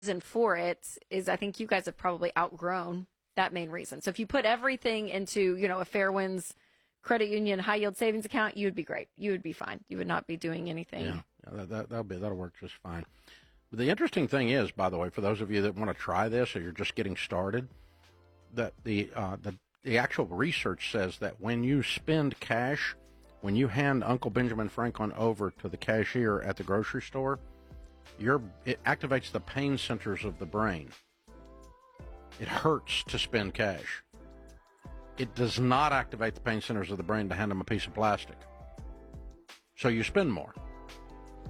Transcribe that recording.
reason for it is I think you guys have probably outgrown that main reason. So if you put everything into, a Fairwinds credit union high yield savings account, you would be great. You would be fine. You would not be doing anything. Yeah, that'll work just fine. But the interesting thing is, by the way, for those of you that want to try this or you're just getting started, that the actual research says that when you spend cash, when you hand Uncle Benjamin Franklin over to the cashier at the grocery store, it activates the pain centers of the brain. It hurts to spend cash. It does not activate the pain centers of the brain to hand them a piece of plastic. So you spend more.